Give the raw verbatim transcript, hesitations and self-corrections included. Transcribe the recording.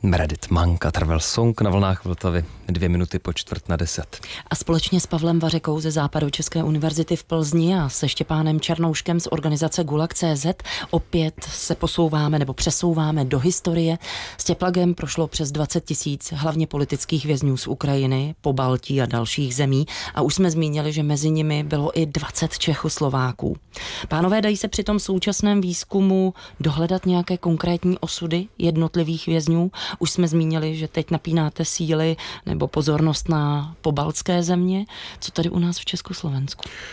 Meredith Monk a Travel Song na vlnách Vltavy dvě minuty po čtvrt na deset. A společně s Pavlem Vařekou ze Západočeské univerzity v Plzni a se Štěpánem Černouškem z organizace Gulag tečka cé zet opět se posouváme nebo přesouváme do historie. S Těplagem prošlo přes dvacet tisíc hlavně politických vězňů z Ukrajiny, Pobaltí a dalších zemí a už jsme zmínili, že mezi nimi bylo i dvacet Čechoslováků. Pánové, dají se při tom současném výzkumu dohledat nějaké konkrétní osudy jednotlivých vězňů? Už jsme zmínili, že teď napínáte síly nebo pozornost na pobaltské země. Co tady u nás v Československu?